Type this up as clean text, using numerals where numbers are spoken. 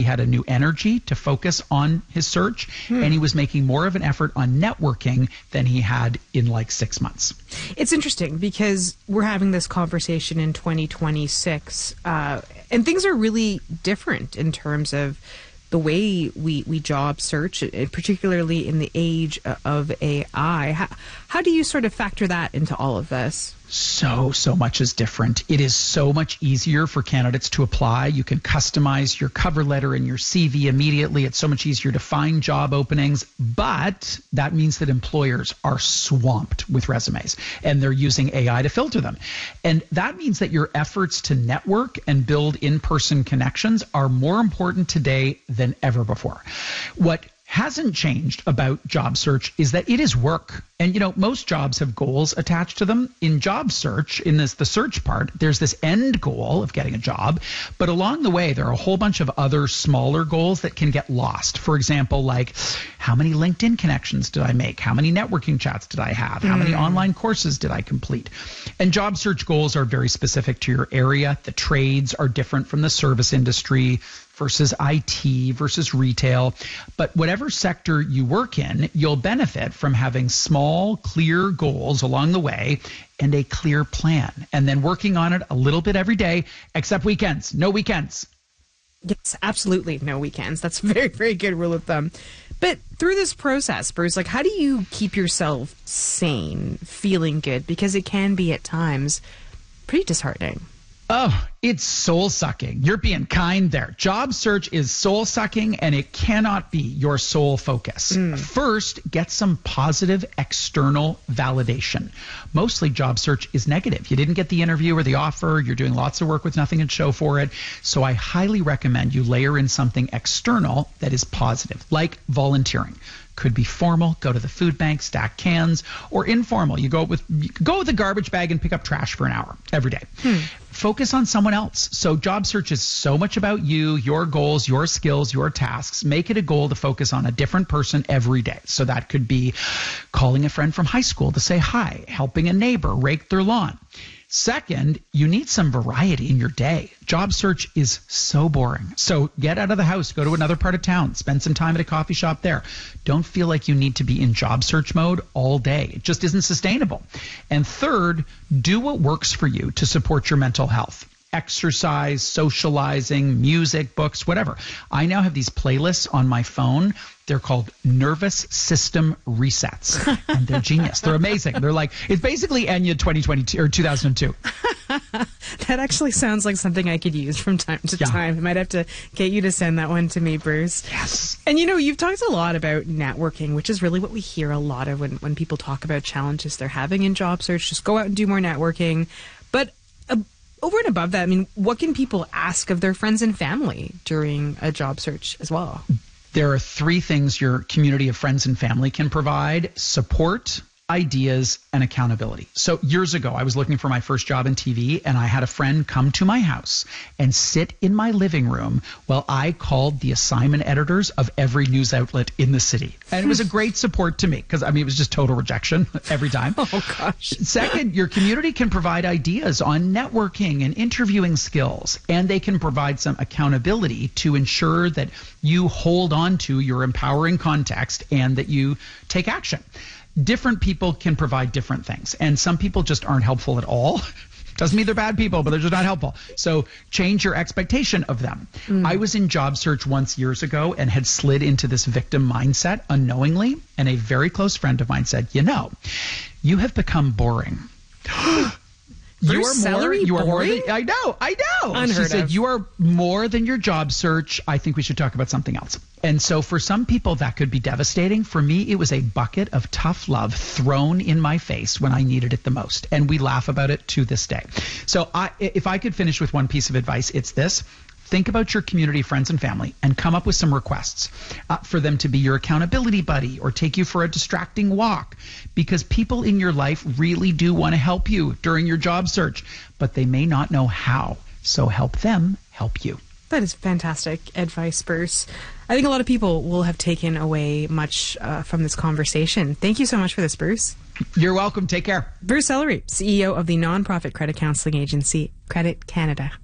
had a new energy to focus on his search, and he was making more of an effort on networking than he had in like 6 months. It's interesting because we're having this conversation in 2026, and things are really different in terms of the way we job search, particularly in the age of AI. How do you sort of factor that into all of this? So much is different. It is so much easier for candidates to apply. You can customize your cover letter and your CV immediately. It's so much easier to find job openings, but that means that employers are swamped with resumes and they're using AI to filter them. And that means that your efforts to network and build in-person connections are more important today than ever before. What hasn't changed about job search is that it is work. And, most jobs have goals attached to them. In job search, the search part, there's this end goal of getting a job. But along the way, there are a whole bunch of other smaller goals that can get lost. For example, like how many LinkedIn connections did I make? How many networking chats did I have? How many online courses did I complete? And job search goals are very specific to your area. The trades are different from the service industry versus IT versus retail. But whatever sector you work in, you'll benefit from having small, clear goals along the way and a clear plan. And then working on it a little bit every day, except weekends. No weekends. Yes, absolutely. No weekends. That's a very, very good rule of thumb. But through this process, Bruce, how do you keep yourself sane, feeling good? Because it can be at times pretty disheartening. Oh, it's soul-sucking. You're being kind there. Job search is soul-sucking, and it cannot be your sole focus. First, get some positive external validation. Mostly job search is negative. You didn't get the interview or the offer. You're doing lots of work with nothing to show for it. So I highly recommend you layer in something external that is positive, like volunteering. Could be formal, go to the food bank, stack cans, or informal. You go with a garbage bag and pick up trash for an hour every day. Focus on someone else. So job search is so much about you, your goals, your skills, your tasks. Make it a goal to focus on a different person every day. So that could be calling a friend from high school to say hi, helping a neighbor rake their lawn. Second, you need some variety in your day. Job search is so boring. So get out of the house, go to another part of town, spend some time at a coffee shop there. Don't feel like you need to be in job search mode all day. It just isn't sustainable. And third, do what works for you to support your mental health. Exercise, socializing, music, books, whatever. I now have these playlists on my phone. They're called nervous system resets, and they're genius. They're amazing. They're like, it's basically Enya 2022 or 2002. That actually sounds like something I could use from time to time. I might have to get you to send that one to me, Bruce. Yes. And you've talked a lot about networking, which is really what we hear a lot of when people talk about challenges they're having in job search. Just go out and do more networking. But over and above that, what can people ask of their friends and family during a job search as well? There are 3 things your community of friends and family can provide: support, ideas, and accountability. So years ago, I was looking for my first job in TV, and I had a friend come to my house and sit in my living room while I called the assignment editors of every news outlet in the city. And it was a great support to me because, it was just total rejection every time. Oh, gosh. Second, your community can provide ideas on networking and interviewing skills, and they can provide some accountability to ensure that you hold on to your empowering context and that you take action. Different people can provide different things, and some people just aren't helpful at all. Doesn't mean they're bad people, but they're just not helpful. So change your expectation of them. I was in job search once years ago and had slid into this victim mindset unknowingly, and a very close friend of mine said, you have become boring. You are more than I know. Unheard she said, of. you are more than your job search. I think we should talk about something else. And so for some people that could be devastating. For me, it was a bucket of tough love thrown in my face when I needed it the most. And we laugh about it to this day. So if I could finish with one piece of advice, it's this. Think about your community, friends, and family, and come up with some requests for them to be your accountability buddy or take you for a distracting walk, because people in your life really do want to help you during your job search, but they may not know how. So help them help you. That is fantastic advice, Bruce. I think a lot of people will have taken away much from this conversation. Thank you so much for this, Bruce. You're welcome. Take care. Bruce Ellery, CEO of the nonprofit credit counseling agency Credit Canada.